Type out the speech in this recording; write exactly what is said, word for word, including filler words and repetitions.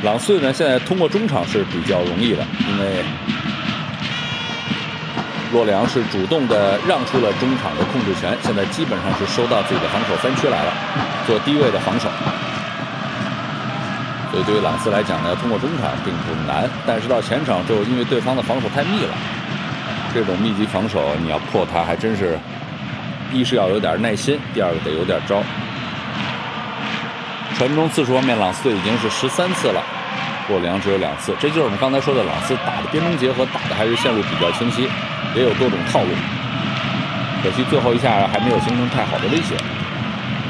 朗斯队呢，现在通过中场是比较容易的，因为洛良是主动的让出了中场的控制权，现在基本上是收到自己的防守三区来了，做低位的防守。所以对于朗斯来讲呢，通过中场并不难，但是到前场之后，因为对方的防守太密了，这种密集防守你要破它，还真是一是要有点耐心，第二个得有点招。传中次数方面，朗斯队已经是十三次了，洛良只有两次，这就是我们刚才说的朗斯打的边中结合，打的还是线路比较清晰，也有多种套路，可惜最后一下还没有形成太好的威胁。